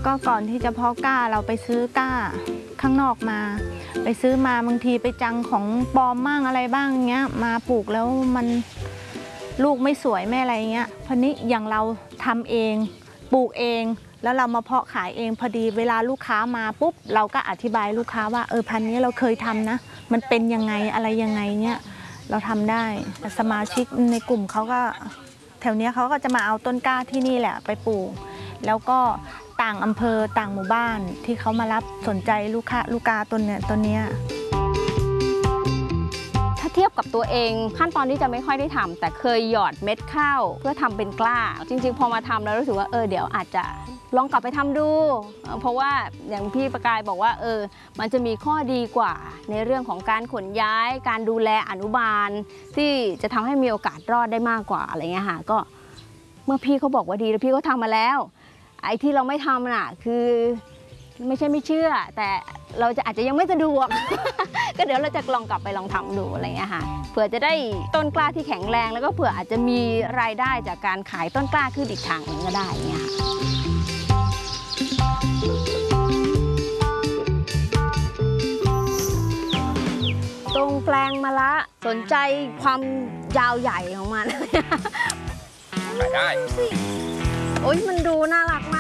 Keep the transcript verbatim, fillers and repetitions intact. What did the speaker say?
ก็ก่อนที่จะเพาะกล้าเราไปซื้อกล้าข้างนอกมาไปซื้อมาบางทีไปจังของปลอมมั่งอะไรบ้างเงี้ยมาปลูกแล้วมันลูกไม่สวยไม่อะไรเงี้ยพอนี้อย่างเราทำเองปลูกเองแล้วเรามาเพาะขายเองพอดีเวลาลูกค้ามาปุ๊บเราก็อธิบายลูกค้าว่าเออพันธุ์นี้เราเคยทำนะมันเป็นยังไงอะไรยังไงเนี้ยเราทำได้สมาชิกในกลุ่มเขาก็แถวนี้เขาก็จะมาเอาต้นกล้าที่นี่แหละไปปลูกแล้วก็ต่างอำเภอต่างหมู่บ้านที่เขามารับสนใจลูกค้าลูกกาต้นเนี้ยต้นเนี้ยถ้าเทียบกับตัวเองขั้นตอนที่จะไม่ค่อยได้ทำแต่เคยหยอดเม็ดข้าวเพื่อทำเป็นกล้าจริงๆพอมาทำแล้วรู้สึกว่าเออเดี๋ยวอาจจะลองกลับไปทำดูเพราะว่าอย่างพี่ประกายบอกว่าเออมันจะมีข้อดีกว่าในเรื่องของการขนย้ายการดูแลอนุบาลที่จะทำให้มีโอกาสรอดได้มากกว่าอะไรเงี้ยค่ะก็เมื่อพี่เขาบอกว่าดีแล้วพี่ก็ทำมาแล้วไอ้ที่เราไม่ทำน่ะคือไม่ใช่ไม่เชื่อแต่เราจะอาจจะยังไม่สะดวก ก็เดี๋ยวเราจะลองกลับไปลองทำดูอะไรเงี้ยค่ะเผื่อจะได้ต้นกล้าที่แข็งแรงแล้วก็เผื่ออาจจะมีรายได้จากการขายต้นกล้าขึ้นอีกทางหนึ่งก็ได้เงี้ยตรงแปลงมะละสนใจความยาวใหญ่ของมันขายได้โอ้ยมันดูน่ารักม